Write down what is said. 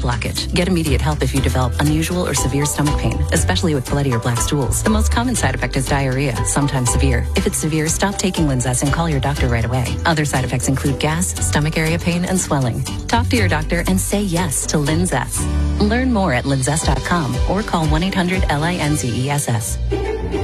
blockage. Get immediate help if you develop unusual or severe stomach pain, especially with bloody or black stools. The most common side effect is diarrhea, sometimes severe. If it's severe, stop taking Linzess and call your doctor right away. Other side effects include gas, stomach area pain, and swelling. Talk to your doctor and say yes to Linzess. Learn more at linzess.com or call 1-800-LINZESS.